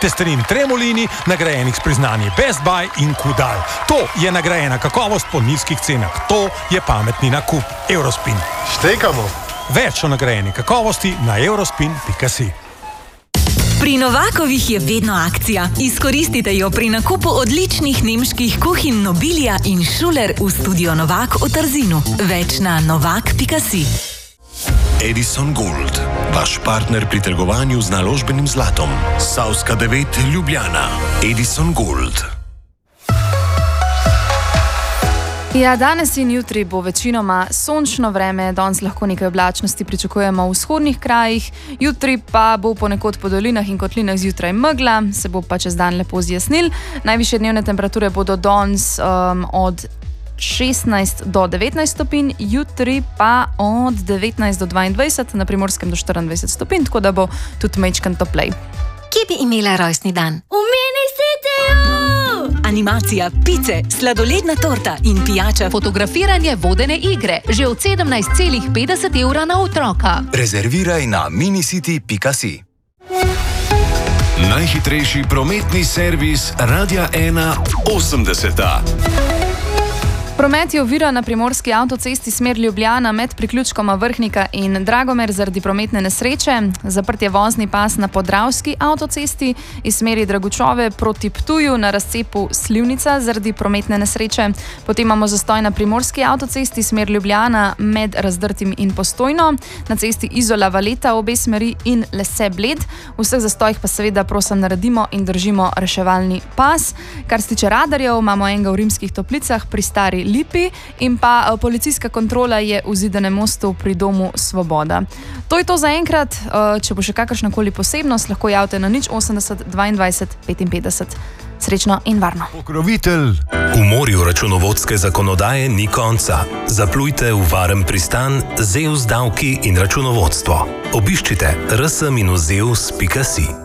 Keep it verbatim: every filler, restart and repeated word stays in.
testenin Tremolini, nagrajenih s priznanji Best Buy in Kudal. To je nagrajena kakovost po nizkih cenah. To je pametni nakup. Eurospin. Štekamo. Več o nagrajeni kakovosti na eurospin pika si. Pri Novakovih je vedno akcija. Izkoristite jo pri nakupu odličnih nemških kuhinj Nobilia in Schuler v studio Novak v Trzinu. Več na novak pika si. Edison Gold, vaš partner pri trgovanju z naložbenim zlatom. Savska devet Ljubljana. Edison Gold. Ja, danes in jutri bo večinoma sončno vreme, danes lahko nekaj oblačnosti pričakujemo v vzhodnih krajih, jutri pa bo ponekod po dolinah in kotlinah zjutraj megla, se bo pa čez dan lepo zjasnil. Najvišje dnevne temperature bodo danes um, od šestnajst do devetnajst stopinj, jutri pa od devetnajst do dvaindvajset, na Primorskem do štiriindvajset stopinj, tako da bo tudi majčken toplej. Kje bi imela rojstni dan? V Mini Cityju! Animacija, pice, sladoledna torta in pijača. Fotografiranje vodene igre, že od sedemnajst celih petdeset evra na otroka. Rezerviraj na minicity pika si. Najhitrejši prometni servis Radia ena osemdeseta. Promet je ovira na primorski avtocesti smer Ljubljana med priključkoma Vrhnika in Dragomer zaradi prometne nesreče. Zaprt je vozni pas na Podravski avtocesti iz smeri Dragučove proti Ptuju na razcepu Slivnica zaradi prometne nesreče. Potem imamo zastoj na primorski avtocesti smer Ljubljana med Razdrtim in Postojno, na cesti Izola Valeta obe smeri in Lese Bled. V vseh zastojih pa seveda prosim naredimo in držimo reševalni pas. Kar se tiče radarjev, imamo enega v Rimskih Toplicah pri Stari Lipi in pa policijska kontrola je v Zidanem mostu pri Domu Svoboda. To je to za enkrat. Če bo še kakršnakoli posebnost, lahko javite na nič osemdeset dvaindvajset petinpetdeset. Srečno in varno. Pokrovitelj. V morju računovodske zakonodaje ni konca. Zaplujte v varen pristan z e u s davki in računovodstvo. Obiščite r s dash zeus pika si.